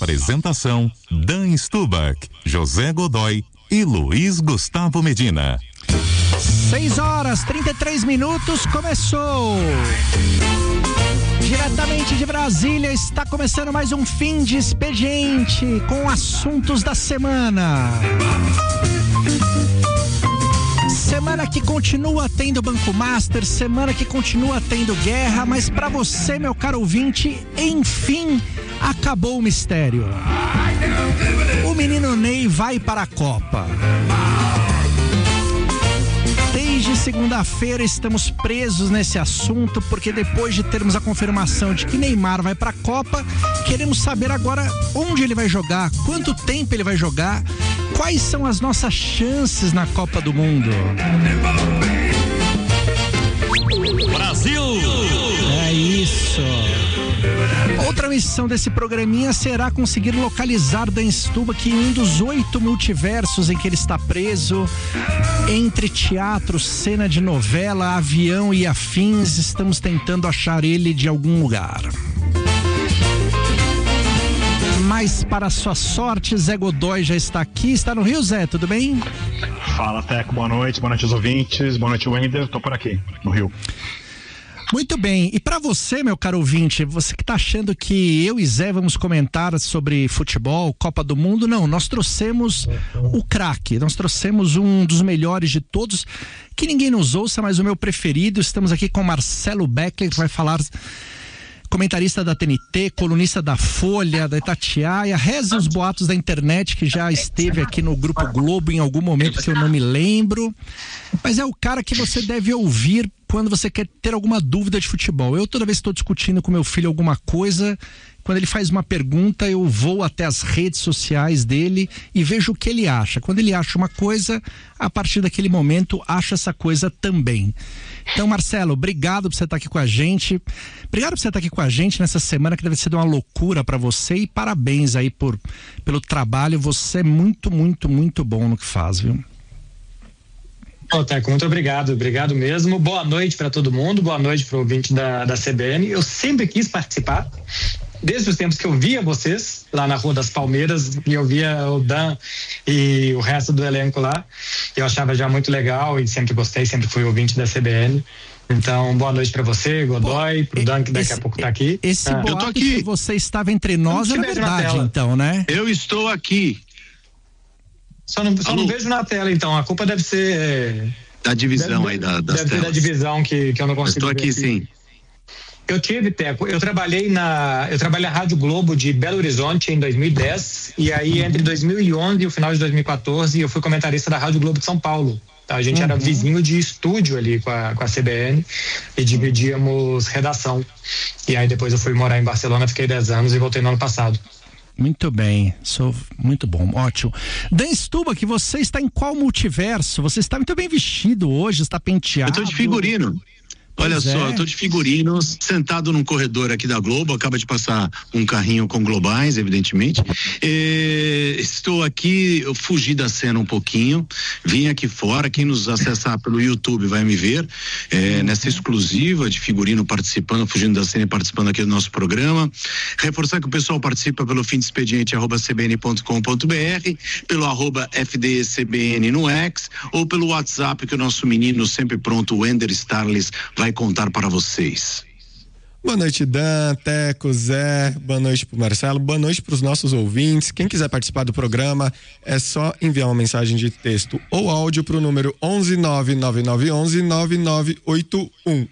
Apresentação: Dan Stubach, José Godoy e Luiz Gustavo Medina. 6h33, começou! Diretamente de Brasília, está começando mais um fim de expediente com assuntos da semana. Semana que continua tendo Banco Master, semana que continua tendo guerra, mas para você, meu caro ouvinte, enfim, acabou o mistério. O menino Ney vai para a Copa. Desde segunda-feira estamos presos nesse assunto, porque depois de termos a confirmação de que Neymar vai para a Copa, queremos saber agora onde ele vai jogar, quanto tempo ele vai jogar, quais são as nossas chances na Copa do Mundo. Brasil! É isso. Outra missão desse programinha será conseguir localizar Dan Stubach em um dos 8 multiversos em que ele está preso. Entre teatro, cena de novela, avião e afins, estamos tentando achar ele de algum lugar. Mas para sua sorte, Zé Godoy já está aqui. Está no Rio, Zé, tudo bem? Fala, Teco, boa noite aos ouvintes, boa noite, Wender, tô por aqui, no Rio. Muito bem, e para você, meu caro ouvinte, você que tá achando que eu e Zé vamos comentar sobre futebol, Copa do Mundo, não, nós trouxemos o craque, nós trouxemos um dos melhores de todos, que ninguém nos ouça, mas o meu preferido. Estamos aqui com Marcelo Beckler, que vai falar, comentarista da TNT, colunista da Folha, da Itatiaia, reza os boatos da internet, que já esteve aqui no Grupo Globo em algum momento que eu não me lembro, mas é o cara que você deve ouvir quando você quer ter alguma dúvida de futebol. Eu, toda vez que estou discutindo com meu filho alguma coisa, quando ele faz uma pergunta, eu vou até as redes sociais dele e vejo o que ele acha. Quando ele acha uma coisa, a partir daquele momento, acha essa coisa também. Então, Marcelo, obrigado por você estar aqui com a gente. Obrigado por você estar aqui com a gente nessa semana que deve ser uma loucura para você, e parabéns aí pelo trabalho. Você é muito, muito, muito bom no que faz, viu? Teco, muito obrigado mesmo. Boa noite para todo mundo, boa noite para o ouvinte da CBN. Eu sempre quis participar, desde os tempos que eu via vocês lá na Rua das Palmeiras, e eu via o Dan e o resto do elenco lá. Eu achava já muito legal e sempre gostei, sempre fui ouvinte da CBN. Então, boa noite para você, Godoy, pro Dan, que daqui a pouco tá aqui. Esse boato eu tô aqui. Que você estava entre nós é verdade, então, né? Eu estou aqui. Só não vejo na tela, então. A culpa deve ser da divisão aí das telas. Deve ser da divisão que eu não consigo. Estou aqui, sim. Eu tive, Teco, eu trabalhei na Rádio Globo de Belo Horizonte em 2010, e aí entre 2011 e o final de 2014 eu fui comentarista da Rádio Globo de São Paulo. Tá? A gente era vizinho de estúdio ali com a CBN e dividíamos redação. E aí depois eu fui morar em Barcelona, fiquei 10 anos e voltei no ano passado. Muito bem, muito bom, ótimo. Dan Stubach, você está em qual multiverso? Você está muito bem vestido hoje, está penteado. Eu estou de figurino. Olha só, eu tô de figurino, sentado num corredor aqui da Globo, acaba de passar um carrinho com globais, evidentemente. Estou aqui, eu fugi da cena um pouquinho, vim aqui fora, quem nos acessar pelo YouTube vai me ver, nessa exclusiva de figurino participando, fugindo da cena e participando aqui do nosso programa. Reforçar que o pessoal participa pelo fim de expediente @cbn.com.br, pelo @FDCBN no X, ou pelo WhatsApp que o nosso menino sempre pronto, o Wender Starles, vai contar para vocês. Boa noite, Dan, Teco, Zé, boa noite pro Marcelo, boa noite pros nossos ouvintes. Quem quiser participar do programa é só enviar uma mensagem de texto ou áudio pro número 11999119981.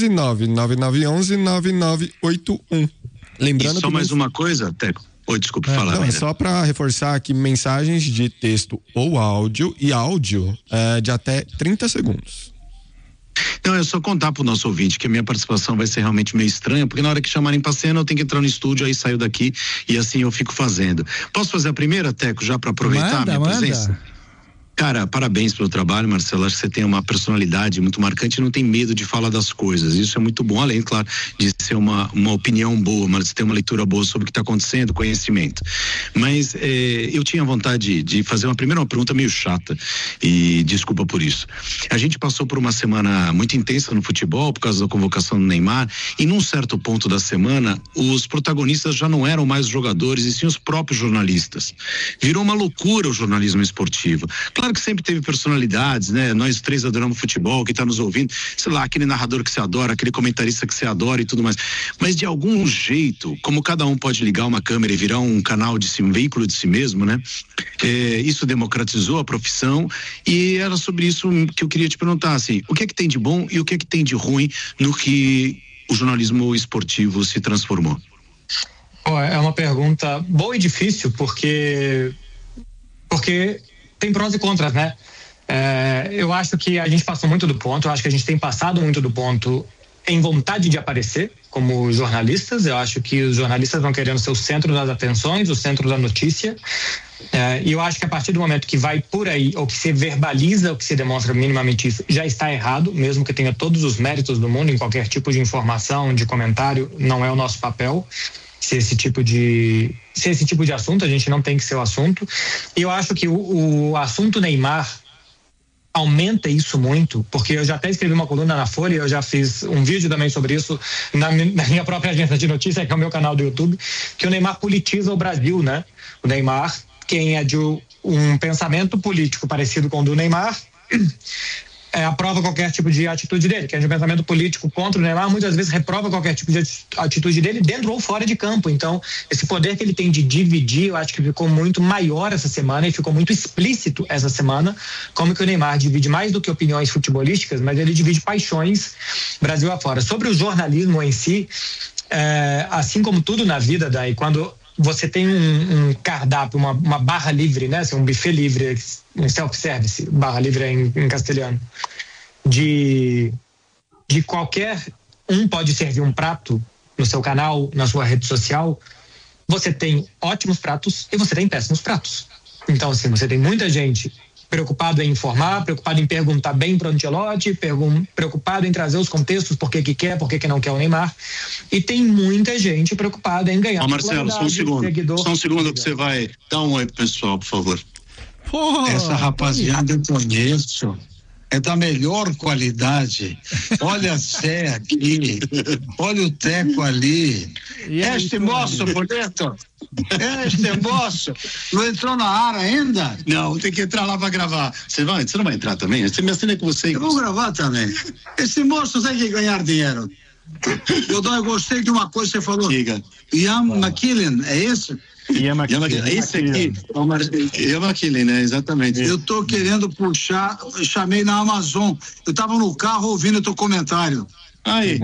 11999119981. Lembrando e só que mais uma coisa, Teco. Oi, desculpa falar. Não, é só para reforçar que mensagens de texto ou áudio, e áudio de até 30 segundos. Não, é só contar pro nosso ouvinte que a minha participação vai ser realmente meio estranha, porque na hora que chamarem pra cena eu tenho que entrar no estúdio, aí saio daqui e assim eu fico fazendo. Posso fazer a primeira, Teco, já para aproveitar a minha presença? Cara, parabéns pelo trabalho, Marcelo. Acho que você tem uma personalidade muito marcante e não tem medo de falar das coisas. Isso é muito bom, além, claro, de ser uma opinião boa, mas você tem uma leitura boa sobre o que está acontecendo, conhecimento. Mas eu tinha vontade de fazer uma pergunta meio chata, e desculpa por isso. A gente passou por uma semana muito intensa no futebol, por causa da convocação do Neymar, e num certo ponto da semana, os protagonistas já não eram mais os jogadores, e sim os próprios jornalistas. Virou uma loucura o jornalismo esportivo. Claro que sempre teve personalidades, né? Nós três adoramos futebol, quem está nos ouvindo, sei lá, aquele narrador que você adora, aquele comentarista que você adora e tudo mais. Mas de algum jeito, como cada um pode ligar uma câmera e virar um canal de si, um veículo de si mesmo, né? Isso democratizou a profissão, e era sobre isso que eu queria te perguntar, assim, o que é que tem de bom e o que é que tem de ruim no que o jornalismo esportivo se transformou? É uma pergunta boa e difícil, porque tem prós e contras, né? Eu acho que a gente passou muito do ponto, eu acho que a gente tem passado muito do ponto em vontade de aparecer como jornalistas. Eu acho que os jornalistas vão querendo ser o centro das atenções, o centro da notícia, e eu acho que a partir do momento que vai por aí, ou que se verbaliza, ou que se demonstra minimamente isso, já está errado, mesmo que tenha todos os méritos do mundo em qualquer tipo de informação, de comentário, não é o nosso papel ser esse tipo de assunto. A gente não tem que ser o assunto. E eu acho que o assunto Neymar aumenta isso muito, porque eu já até escrevi uma coluna na Folha, eu já fiz um vídeo também sobre isso na minha própria agência de notícias, que é o meu canal do YouTube, que o Neymar politiza o Brasil, né? O Neymar, quem é de um pensamento político parecido com o do Neymar, aprova qualquer tipo de atitude dele. Quem é de um pensamento político contra o Neymar muitas vezes reprova qualquer tipo de atitude dele, dentro ou fora de campo. Então, esse poder que ele tem de dividir, eu acho que ficou muito maior essa semana, e ficou muito explícito essa semana, como que o Neymar divide mais do que opiniões futebolísticas, mas ele divide paixões Brasil afora. Sobre o jornalismo em si, assim como tudo na vida, daí, quando você tem um cardápio, uma barra livre, né? Assim, um buffet livre, um self-service, barra livre em castelhano, de qualquer um pode servir um prato no seu canal, na sua rede social. Você tem ótimos pratos e você tem péssimos pratos. Então, assim, você tem muita gente preocupado em informar, preocupado em perguntar bem para o Ancelotti, preocupado em trazer os contextos, por que quer, por que não quer o Neymar. E tem muita gente preocupada em ganhar. Marcelo, só um segundo que você vai dar um oi pro pessoal, por favor. Essa rapaziada eu conheço. É da melhor qualidade. Olha a Sé aqui, olha o Teco ali. Este moço bonito, este moço não entrou na área ainda? Não, tem que entrar lá para gravar. Você não vai entrar também? Você me assina com você. Eu vou gravar também. Esse moço tem que ganhar dinheiro. Eu gostei de uma coisa que você falou. Diga. Ian McKellen, é esse? Esse aqui é o McKellen, né? Exatamente. Eu tô querendo puxar, chamei na Amazon. Eu tava no carro ouvindo o teu comentário. Aí.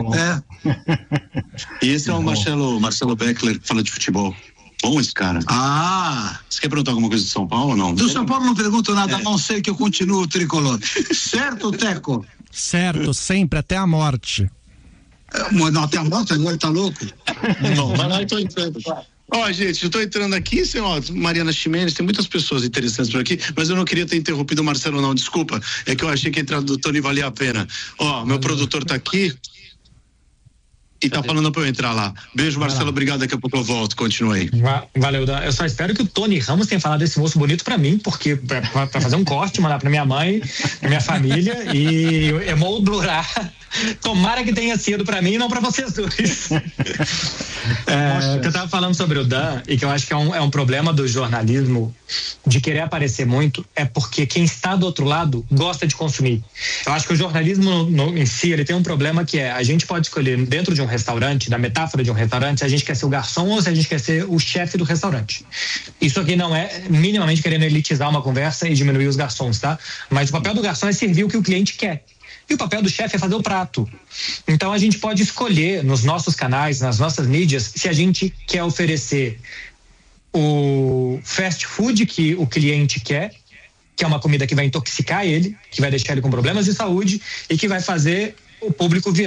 E esse é o Marcelo Beckler, que fala de futebol. Bom esse cara. Você quer perguntar alguma coisa do São Paulo ou não? Do São Paulo não pergunto nada, a não ser que eu continuo tricolor. Certo, Teco? Certo, sempre, até a morte. Não, até a morte, agora tá louco? Bom, vai lá, eu tô entrando. Gente, eu tô entrando aqui, Mariana Ximenes, tem muitas pessoas interessantes por aqui, mas eu não queria ter interrompido o Marcelo, não, desculpa, é que eu achei que a entrada do Tony valia a pena. Meu produtor tá aqui e tá falando pra eu entrar lá. Beijo, Marcelo, obrigado, daqui a pouco eu volto, continua aí. Valeu, Dan. Eu só espero que o Tony Ramos tenha falado desse moço bonito pra mim, porque pra fazer um corte, mandar pra minha mãe, pra minha família e emoldurar. Tomara que tenha sido pra mim e não pra vocês dois. Que eu tava falando sobre o Dan, e que eu acho que é um problema do jornalismo de querer aparecer muito, é porque quem está do outro lado gosta de consumir. Eu acho que o jornalismo em si, ele tem um problema que a gente pode escolher dentro de um restaurante, da metáfora de um restaurante, se a gente quer ser o garçom ou se a gente quer ser o chefe do restaurante. Isso aqui não é minimamente querendo elitizar uma conversa e diminuir os garçons, tá? Mas o papel do garçom é servir o que o cliente quer. E o papel do chefe é fazer o prato. Então a gente pode escolher nos nossos canais, nas nossas mídias, se a gente quer oferecer o fast food que o cliente quer, que é uma comida que vai intoxicar ele, que vai deixar ele com problemas de saúde e que vai fazer o público virar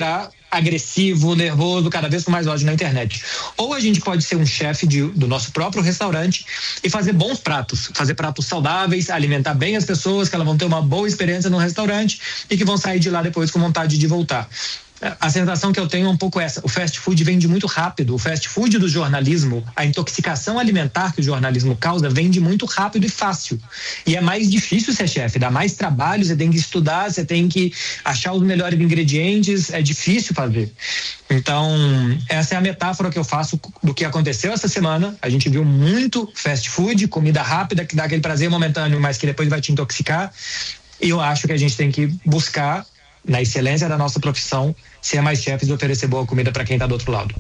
agressivo, nervoso, cada vez com mais ódio na internet. Ou a gente pode ser um chefe do nosso próprio restaurante e fazer bons pratos, fazer pratos saudáveis, alimentar bem as pessoas, que elas vão ter uma boa experiência no restaurante e que vão sair de lá depois com vontade de voltar. A sensação que eu tenho é um pouco essa: o fast food vende muito rápido, o fast food do jornalismo, a intoxicação alimentar que o jornalismo causa vende muito rápido e fácil, e é mais difícil ser chefe, dá mais trabalho, você tem que estudar, você tem que achar os melhores ingredientes, é difícil fazer. Então, essa é a metáfora que eu faço do que aconteceu essa semana. A gente viu muito fast food, comida rápida que dá aquele prazer momentâneo, mas que depois vai te intoxicar, e eu acho que a gente tem que buscar, na excelência da nossa profissão, ser mais chefes e oferecer boa comida para quem está do outro lado.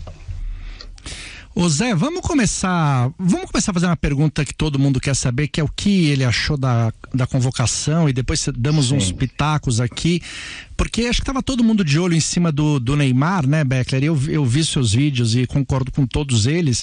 Ô Zé, vamos começar a fazer uma pergunta que todo mundo quer saber, que é o que ele achou da convocação, e depois damos uns pitacos aqui, porque acho que estava todo mundo de olho em cima do Neymar, né, Beckler? Eu vi seus vídeos e concordo com todos eles,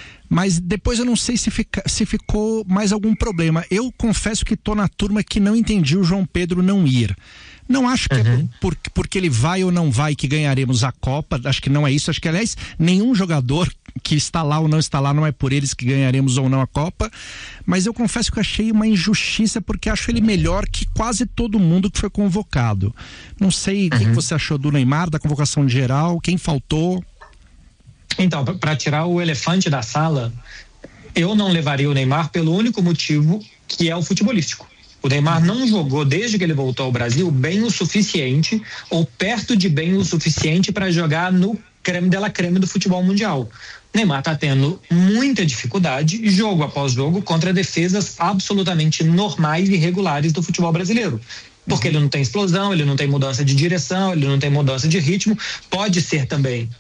mas depois eu não sei se ficou mais algum problema. Eu confesso que estou na turma que não entendi o João Pedro não ir. Não acho que é porque ele vai ou não vai que ganharemos a Copa. Acho que não é isso. Acho que, aliás, nenhum jogador que está lá ou não está lá, não é por eles que ganharemos ou não a Copa. Mas eu confesso que eu achei uma injustiça, porque acho ele melhor que quase todo mundo que foi convocado. Não sei o que você achou do Neymar, da convocação geral, quem faltou. Então, para tirar o elefante da sala, eu não levaria o Neymar pelo único motivo, que é o futebolístico. O Neymar não jogou, desde que ele voltou ao Brasil, bem o suficiente, ou perto de bem o suficiente, para jogar no creme de la creme do futebol mundial. O Neymar está tendo muita dificuldade, jogo após jogo, contra defesas absolutamente normais e regulares do futebol brasileiro. Porque ele não tem explosão, ele não tem mudança de direção, ele não tem mudança de ritmo. Pode ser também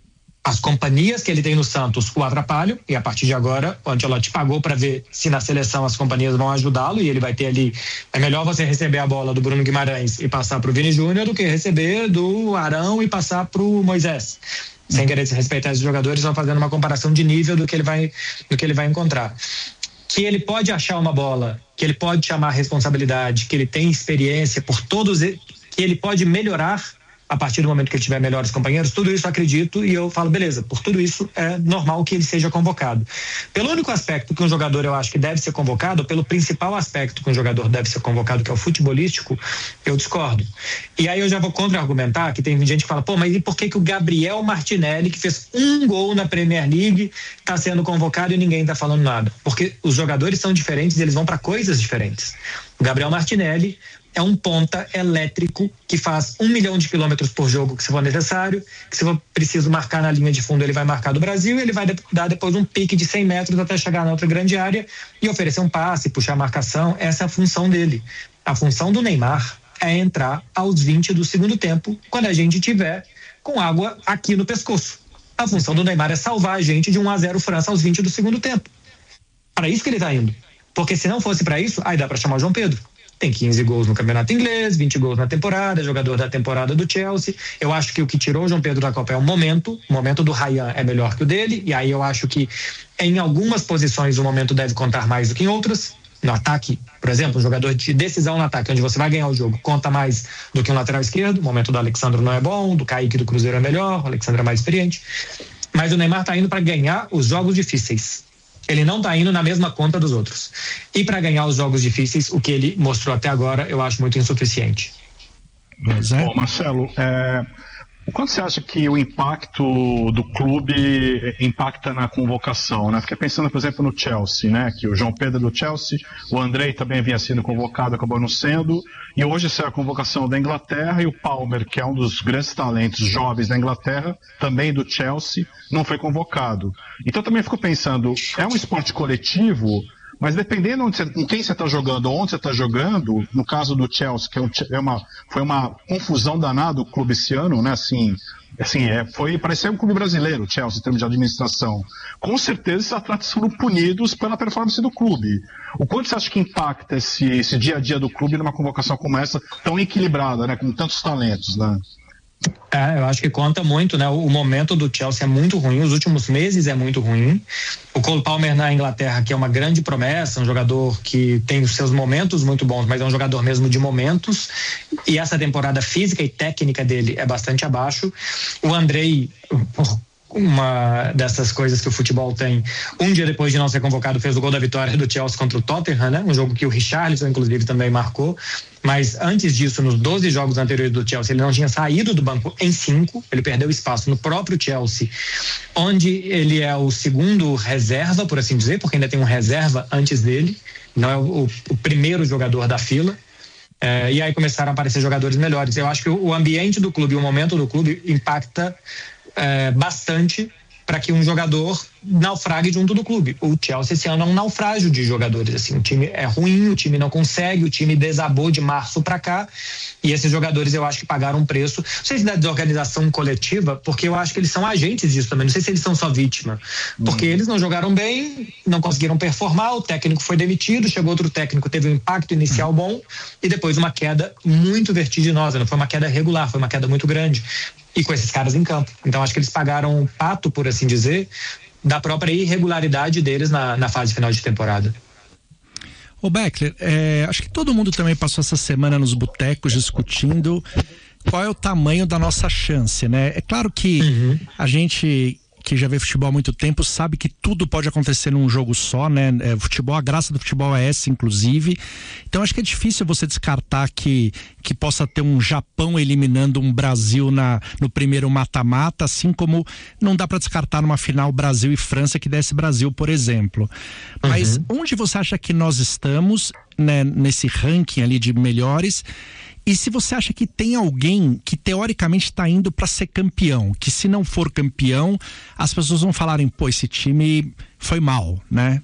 as companhias que ele tem no Santos o atrapalham, e a partir de agora o Ancelotti pagou para ver se na seleção as companhias vão ajudá-lo, e ele vai ter ali, é melhor você receber a bola do Bruno Guimarães e passar para o Vini Júnior do que receber do Arão e passar para o Moisés. Sem querer desrespeitar esses jogadores, só fazendo uma comparação de nível do que ele vai encontrar. Que ele pode achar uma bola, que ele pode chamar a responsabilidade, que ele tem experiência por todos, que ele pode melhorar a partir do momento que ele tiver melhores companheiros, tudo isso eu acredito, e eu falo, beleza, por tudo isso é normal que ele seja convocado. Pelo único aspecto que um jogador eu acho que deve ser convocado, pelo principal aspecto que um jogador deve ser convocado, que é o futebolístico, eu discordo. E aí eu já vou contra-argumentar, que tem gente que fala, pô, mas e por que o Gabriel Martinelli, que fez um gol na Premier League, está sendo convocado e ninguém está falando nada? Porque os jogadores são diferentes e eles vão para coisas diferentes. O Gabriel Martinelli é um ponta elétrico que faz 1 milhão de quilômetros por jogo, que se for necessário, que se for preciso marcar na linha de fundo, ele vai marcar do Brasil, e ele vai dar depois um pique de 100 metros até chegar na outra grande área e oferecer um passe, puxar a marcação. Essa é a função dele. A função do Neymar é entrar aos 20 do segundo tempo, quando a gente tiver com água aqui no pescoço. A função do Neymar é salvar a gente de 1-0 França aos 20 do segundo tempo. Para isso que ele está indo. Porque se não fosse para isso, aí dá para chamar o João Pedro. Tem 15 gols no campeonato inglês, 20 gols na temporada, jogador da temporada do Chelsea. Eu acho que o que tirou o João Pedro da Copa é o momento do Ryan é melhor que o dele, e aí eu acho que em algumas posições o momento deve contar mais do que em outras. No ataque, por exemplo, um jogador de decisão no ataque, onde você vai ganhar o jogo, conta mais do que um lateral esquerdo. O momento do Alexandre não é bom, do Kaique do Cruzeiro é melhor, o Alexandre é mais experiente. Mas o Neymar tá indo para ganhar os jogos difíceis. Ele não está indo na mesma conta dos outros. E para ganhar os jogos difíceis, o que ele mostrou até agora, eu acho muito insuficiente. Bom, Marcelo, o quanto você acha que o impacto do clube impacta na convocação, né? Fiquei pensando, por exemplo, no Chelsea, né? Que o João Pedro do Chelsea, o Andrei também vinha sendo convocado, acabou não sendo, e hoje saiu a convocação da Inglaterra, e o Palmer, que é um dos grandes talentos jovens da Inglaterra, também do Chelsea, não foi convocado. Então também fico pensando, é um esporte coletivo, mas dependendo com quem você está jogando, onde você está jogando, no caso do Chelsea, que foi uma confusão danada o clube esse ano, né? Parecia um clube brasileiro, o Chelsea, em termos de administração. Com certeza esses atletas foram punidos pela performance do clube. O quanto você acha que impacta esse dia a dia do clube numa convocação como essa, tão equilibrada, né? Com tantos talentos, né? Eu acho que conta muito, né? O momento do Chelsea é muito ruim, os últimos meses é muito ruim. O Cole Palmer na Inglaterra, que é uma grande promessa, um jogador que tem os seus momentos muito bons, mas é um jogador mesmo de momentos, e essa temporada física e técnica dele é bastante abaixo. O Andrei, uma dessas coisas que o futebol tem, um dia depois de não ser convocado, fez o gol da vitória do Chelsea contra o Tottenham, né? Um jogo que o Richarlison inclusive também marcou, mas antes disso, nos 12 jogos anteriores do Chelsea, ele não tinha saído do banco em 5, ele perdeu espaço no próprio Chelsea, onde ele é o segundo reserva, por assim dizer, porque ainda tem um reserva antes dele, não é o primeiro jogador da fila. E aí começaram a aparecer jogadores melhores. Eu acho que o ambiente do clube, o momento do clube impacta bastante para que um jogador naufrague junto do clube. O Chelsea esse ano é um naufrágio de jogadores, assim, o time é ruim, o time não consegue, o time desabou de março para cá, e esses jogadores eu acho que pagaram um preço, não sei se da desorganização coletiva, porque eu acho que eles são agentes disso também, não sei se eles são só vítima, porque eles não jogaram bem, não conseguiram performar, o técnico foi demitido, chegou outro técnico, teve um impacto inicial bom, e depois uma queda muito vertiginosa, não foi uma queda regular, foi uma queda muito grande, e com esses caras em campo. Então acho que eles pagaram um pato, por assim dizer, da própria irregularidade deles na fase final de temporada. Ô Beckler, acho que todo mundo também passou essa semana nos botecos discutindo qual é o tamanho da nossa chance, né? É claro que a gente que já vê futebol há muito tempo sabe que tudo pode acontecer num jogo só, né? Futebol, a graça do futebol é essa, inclusive. Então acho que é difícil você descartar que possa ter um Japão eliminando um Brasil no primeiro mata-mata, assim como não dá para descartar numa final Brasil e França que desse Brasil, por exemplo. Mas onde você acha que nós estamos, né, nesse ranking ali de melhores? E se você acha que tem alguém que teoricamente está indo para ser campeão, que se não for campeão, as pessoas vão falarem, pô, esse time foi mal, né?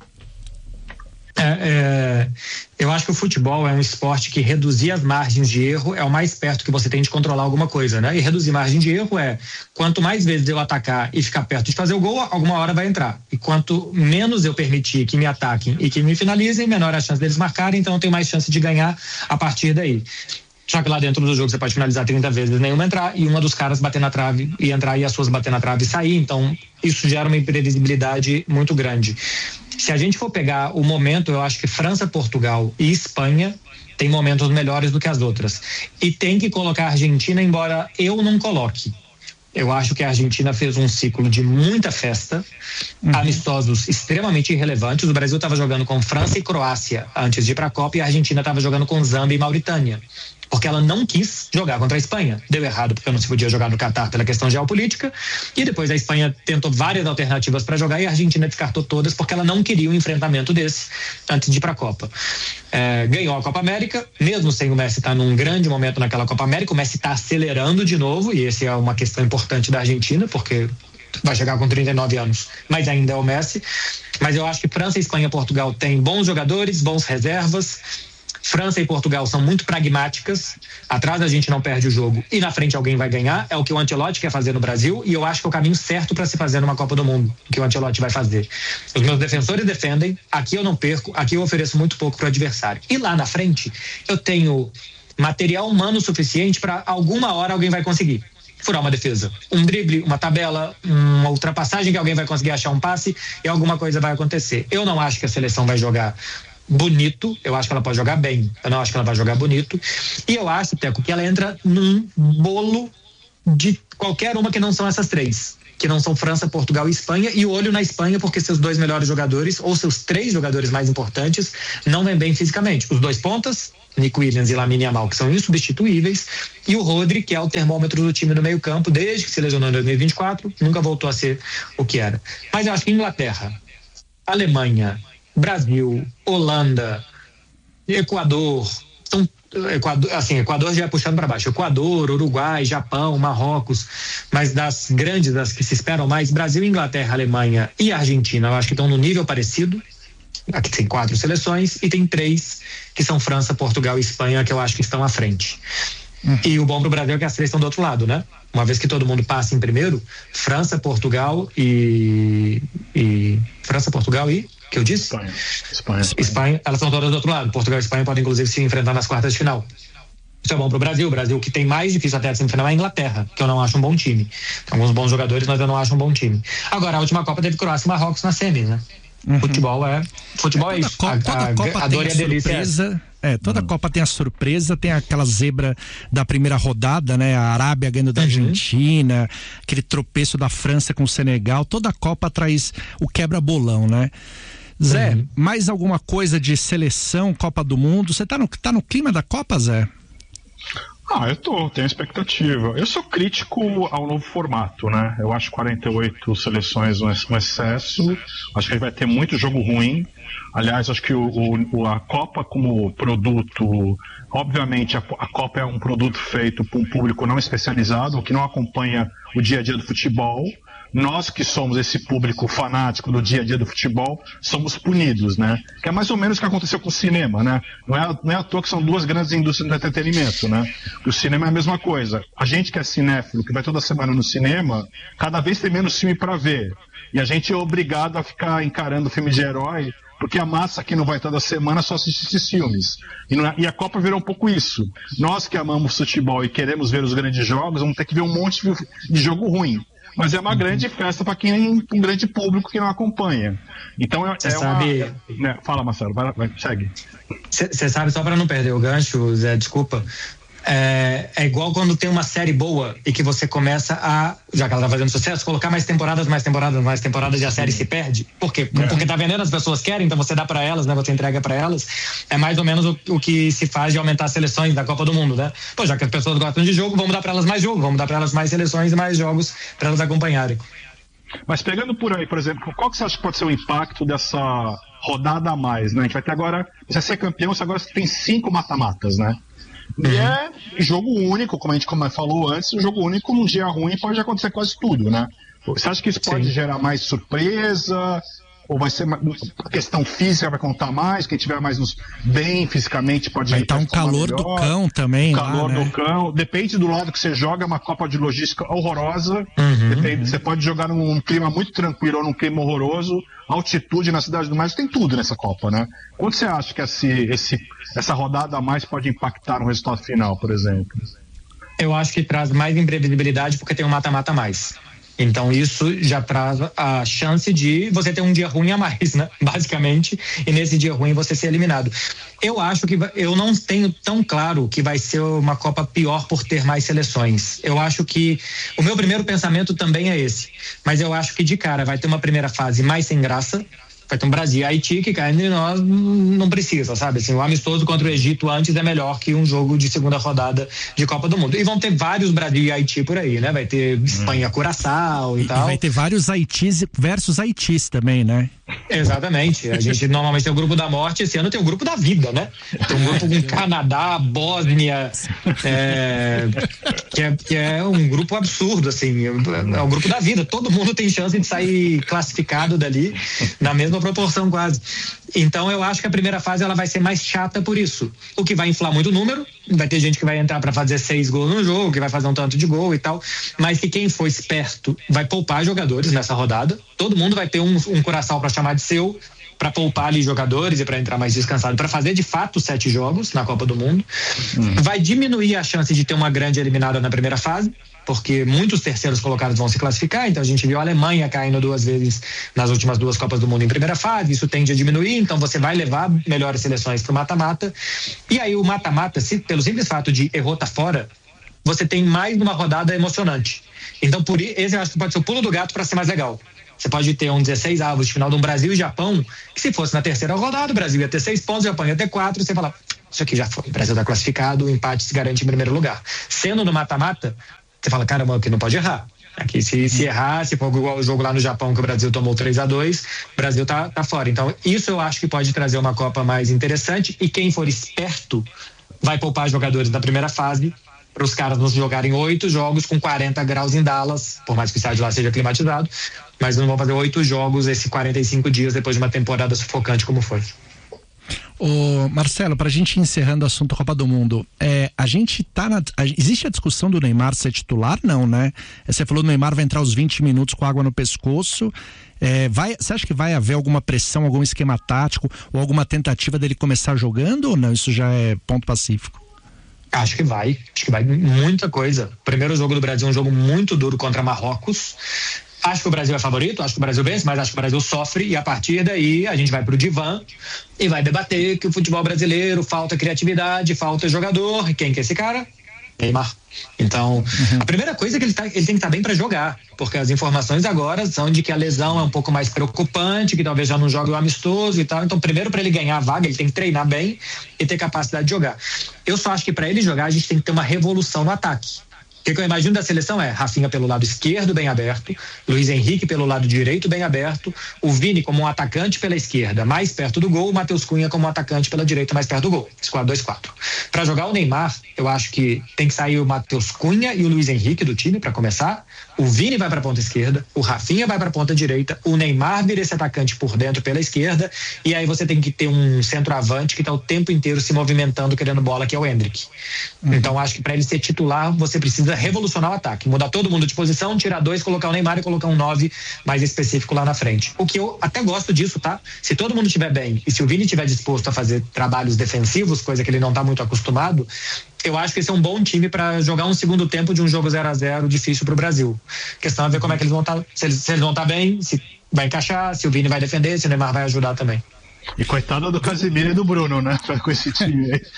Eu acho que o futebol é um esporte que reduzir as margens de erro é o mais perto que você tem de controlar alguma coisa, né? E reduzir margem de erro quanto mais vezes eu atacar e ficar perto de fazer o gol, alguma hora vai entrar. E quanto menos eu permitir que me ataquem e que me finalizem, menor a chance deles marcarem, então eu tenho mais chance de ganhar a partir daí. Só que lá dentro do jogo você pode finalizar 30 vezes, nenhuma entrar, e uma dos caras bater na trave e entrar, e as suas bater na trave e sair. Então, isso gera uma imprevisibilidade muito grande. Se a gente for pegar o momento, eu acho que França, Portugal e Espanha tem momentos melhores do que as outras. E tem que colocar a Argentina, embora eu não coloque. Eu acho que a Argentina fez um ciclo de muita festa, amistosos extremamente irrelevantes. O Brasil estava jogando com França e Croácia antes de ir para a Copa, e a Argentina estava jogando com Zâmbia e Mauritânia, porque ela não quis jogar contra a Espanha. Deu errado porque não se podia jogar no Catar pela questão geopolítica, e depois a Espanha tentou várias alternativas para jogar e a Argentina descartou todas porque ela não queria um enfrentamento desse antes de ir para a Copa. Ganhou a Copa América, mesmo sem o Messi estar num grande momento naquela Copa América. O Messi está acelerando de novo, e essa é uma questão importante da Argentina, porque vai chegar com 39 anos, mas ainda é o Messi. Mas eu acho que França, Espanha e Portugal têm bons jogadores, bons reservas. França e Portugal são muito pragmáticas, atrás a gente não perde o jogo e na frente alguém vai ganhar, é o que o Ancelotti quer fazer no Brasil, e eu acho que é o caminho certo para se fazer numa Copa do Mundo, o que o Ancelotti vai fazer. Os meus defensores defendem, aqui eu não perco, aqui eu ofereço muito pouco para o adversário. E lá na frente eu tenho material humano suficiente para alguma hora alguém vai conseguir furar uma defesa, um drible, uma tabela, uma ultrapassagem que alguém vai conseguir achar um passe e alguma coisa vai acontecer. Eu não acho que a seleção vai jogar bonito, eu acho que ela pode jogar bem, eu não acho que ela vai jogar bonito, e eu acho, Teco, que ela entra num bolo de qualquer uma que não são essas três, que não são França, Portugal e Espanha, e olho na Espanha porque seus dois melhores jogadores, ou seus três jogadores mais importantes, não vêm bem fisicamente. Os dois pontas, Nico Williams e Lamine Yamal, que são insubstituíveis, e o Rodri, que é o termômetro do time no meio campo, desde que se lesionou em 2024, nunca voltou a ser o que era. Mas eu acho que Inglaterra, Alemanha, Brasil, Holanda, Equador, Equador já é puxando para baixo, Equador, Uruguai, Japão, Marrocos, mas das grandes, das que se esperam mais, Brasil, Inglaterra, Alemanha e Argentina, eu acho que estão no nível parecido. Aqui tem 4 seleções e tem 3 que são França, Portugal e Espanha, que eu acho que estão à frente. E o bom pro Brasil é que as 3 estão do outro lado, né? Uma vez que todo mundo passa em primeiro, França, Portugal e França, Portugal e que eu disse? Espanha. Elas são todas do outro lado. Portugal e Espanha podem inclusive se enfrentar nas quartas de final. Isso é bom pro Brasil. O Brasil que tem mais difícil até a semifinal é a Inglaterra, que eu não acho um bom time. Tem alguns bons jogadores, mas eu não acho um bom time. Agora, a última Copa teve Croácia e Marrocos na semi, né? Futebol é isso. Toda Copa a tem dor e a delícia. Toda Copa tem a surpresa, tem aquela zebra da primeira rodada, né? A Arábia ganhando da Argentina, aquele tropeço da França com o Senegal. Toda Copa traz o quebra-bolão, né? Zé, mais alguma coisa de seleção, Copa do Mundo? Você tá no clima da Copa, Zé? Tenho expectativa. Eu sou crítico ao novo formato, né? Eu acho 48 seleções um excesso. Acho que a gente vai ter muito jogo ruim. Aliás, acho que a Copa como produto, obviamente a Copa é um produto feito por um público não especializado, que não acompanha o dia a dia do futebol. Nós que somos esse público fanático do dia a dia do futebol, somos punidos, né? Que é mais ou menos o que aconteceu com o cinema, né? Não é à toa que são duas grandes indústrias do entretenimento, né? O cinema é a mesma coisa. A gente que é cinéfilo, que vai toda semana no cinema, cada vez tem menos filme para ver. E a gente é obrigado a ficar encarando filme de herói, porque a massa que não vai toda semana só assiste esses filmes. E a Copa virou um pouco isso. Nós que amamos futebol e queremos ver os grandes jogos, vamos ter que ver um monte de jogo ruim. Mas é uma grande festa para um grande público que não acompanha. Então sabe... Fala, Marcelo, vai, segue. Você sabe, só para não perder o gancho, Zé, desculpa. É igual quando tem uma série boa e que você começa a, já que ela tá fazendo sucesso, colocar mais temporadas e a série se perde. Por quê? Porque tá vendendo, as pessoas querem, então você dá para elas, né? Você entrega para elas. É mais ou menos o que se faz de aumentar as seleções da Copa do Mundo, né? Pô, já que as pessoas gostam de jogo, vamos dar para elas mais jogo, vamos dar para elas mais seleções e mais jogos para elas acompanharem. Mas pegando por aí, por exemplo, qual que você acha que pode ser o impacto dessa rodada a mais, né? A gente vai ter agora, você ser campeão, você agora tem 5 mata-matas, né? E é jogo único, como a gente falou antes, um jogo único num dia ruim pode acontecer quase tudo, né? Você acha que isso pode gerar mais surpresa? Ou vai ser a questão física vai contar mais? Quem tiver mais bem fisicamente pode... Vai estar um calor do cão também. Calor do cão. Depende do lado que você joga, é uma Copa de logística horrorosa. Você pode jogar num clima muito tranquilo ou num clima horroroso. Altitude na Cidade do México, tem tudo nessa Copa, né? Quanto você acha que essa rodada a mais pode impactar no resultado final, por exemplo? Eu acho que traz mais imprevisibilidade porque tem um mata-mata a mais. Então isso já traz a chance de você ter um dia ruim a mais, né? Basicamente, e nesse dia ruim você ser eliminado. Eu acho que eu não tenho tão claro que vai ser uma Copa pior por ter mais seleções. Eu acho que o meu primeiro pensamento também é esse, mas eu acho que de cara vai ter uma primeira fase mais sem graça. Vai ter um Brasil e Haiti que cá entre nós não precisa, sabe? Assim, o amistoso contra o Egito antes é melhor que um jogo de segunda rodada de Copa do Mundo. E vão ter vários Brasil e Haiti por aí, né? Vai ter Espanha, Curaçao e tal. E vai ter vários Haitis versus Haitis também, né? Exatamente. A gente normalmente tem o grupo da morte, esse ano tem o grupo da vida, né? Tem um grupo com Canadá, Bósnia, que é um grupo absurdo, assim. É o grupo da vida. Todo mundo tem chance de sair classificado dali na mesma proporção quase. Então eu acho que a primeira fase ela vai ser mais chata por isso, o que vai inflar muito o número. Vai ter gente que vai entrar para fazer 6 gols no jogo, que vai fazer um tanto de gol e tal, mas que quem for esperto vai poupar jogadores nessa rodada. Todo mundo vai ter um coração para chamar de seu, para poupar ali jogadores e para entrar mais descansado, para fazer de fato 7 jogos na Copa do Mundo. Vai diminuir a chance de ter uma grande eliminada na primeira fase, porque muitos terceiros colocados vão se classificar. Então a gente viu a Alemanha caindo 2 vezes nas últimas 2 Copas do Mundo em primeira fase, isso tende a diminuir, então você vai levar melhores seleções para o mata-mata, e aí o mata-mata, pelo simples fato de errou tá fora, você tem mais uma rodada emocionante. Então por esse eu acho que pode ser o pulo do gato para ser mais legal. Você pode ter um 16avos de final de um Brasil e Japão, que se fosse na terceira rodada, o Brasil ia ter 6 pontos, o Japão ia ter 4, você fala, isso aqui já foi, o Brasil está classificado, o empate se garante em primeiro lugar. Sendo no mata-mata, você fala, caramba, aqui não pode errar. Aqui se errar, se for igual o jogo lá no Japão que o Brasil tomou 3-2, o Brasil tá fora. Então isso eu acho que pode trazer uma Copa mais interessante, e quem for esperto vai poupar jogadores na primeira fase para os caras não jogarem 8 jogos com 40 graus em Dallas, por mais que o estádio lá seja climatizado, mas não vão fazer 8 jogos esses 45 dias depois de uma temporada sufocante como foi. Ô Marcelo, pra gente ir encerrando o assunto Copa do Mundo, a gente tá existe a discussão do Neymar ser titular? Não, né? Você falou que o Neymar vai entrar os 20 minutos com água no pescoço. Você acha que vai haver alguma pressão, algum esquema tático ou alguma tentativa dele começar jogando ou não? Isso já é ponto pacífico? Acho que vai muita coisa. O primeiro jogo do Brasil é um jogo muito duro contra Marrocos. Acho que o Brasil é favorito, acho que o Brasil vence, mas acho que o Brasil sofre, e a partir daí a gente vai pro divã e vai debater que o futebol brasileiro falta criatividade, falta jogador. E quem que é esse cara? Neymar. Então, a primeira coisa é que ele tem que estar bem para jogar, porque as informações agora são de que a lesão é um pouco mais preocupante, que talvez já não jogue o amistoso e tal. Então, primeiro, para ele ganhar a vaga, ele tem que treinar bem e ter capacidade de jogar. Eu só acho que para ele jogar, a gente tem que ter uma revolução no ataque. O que eu imagino da seleção é Rafinha pelo lado esquerdo, bem aberto, Luiz Henrique pelo lado direito, bem aberto, o Vini como um atacante pela esquerda, mais perto do gol, o Matheus Cunha como um atacante pela direita, mais perto do gol. 4-2-4. Para jogar o Neymar, eu acho que tem que sair o Matheus Cunha e o Luiz Henrique do time para começar. O Vini vai para a ponta esquerda, o Rafinha vai para a ponta direita, o Neymar vira esse atacante por dentro pela esquerda, e aí você tem que ter um centroavante que está o tempo inteiro se movimentando, querendo bola, que é o Endrick. Então acho que para ele ser titular, você precisa revolucionar o ataque, mudar todo mundo de posição, tirar 2, colocar o Neymar e colocar um 9 mais específico lá na frente. O que eu até gosto disso, tá? Se todo mundo estiver bem e se o Vini estiver disposto a fazer trabalhos defensivos, coisa que ele não está muito acostumado, eu acho que esse é um bom time para jogar um segundo tempo de um jogo 0-0 difícil para o Brasil. A questão é ver como é que eles vão estar, se eles vão estar bem, se vai encaixar, se o Vini vai defender, se o Neymar vai ajudar também. E coitada do Casemiro e do Bruno, né? Com esse time aí.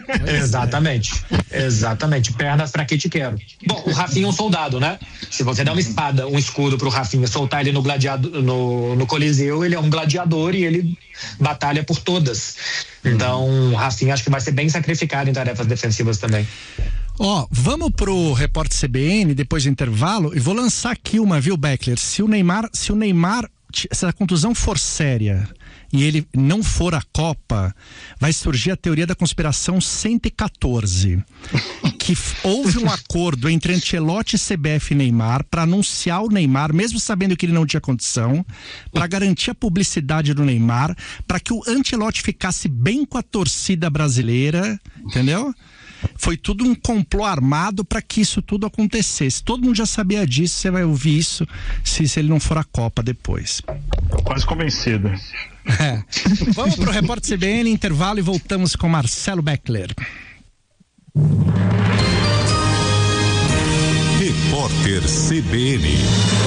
Exatamente. Pernas pra que te quero. Bom, o Rafinha é um soldado, né? Se você der uma espada, um escudo pro Rafinha, soltar ele no Coliseu, ele é um gladiador e ele batalha por todas. Então, o Rafinha acho que vai ser bem sacrificado em tarefas defensivas também. Vamos pro Repórter CBN depois do intervalo e vou lançar aqui uma, viu, Beckler? Se o Neymar, se a contusão for séria e ele não for à Copa, vai surgir a teoria da conspiração 114, que houve um acordo entre Ancelotti, CBF e Neymar para anunciar o Neymar, mesmo sabendo que ele não tinha condição, para garantir a publicidade do Neymar, para que o Ancelotti ficasse bem com a torcida brasileira, entendeu? Foi tudo um complô armado para que isso tudo acontecesse. Todo mundo já sabia disso, você vai ouvir isso se ele não for à Copa depois. Tô quase convencido. Vamos pro Repórter CBN, intervalo e voltamos com Marcelo Beckler. Repórter CBN.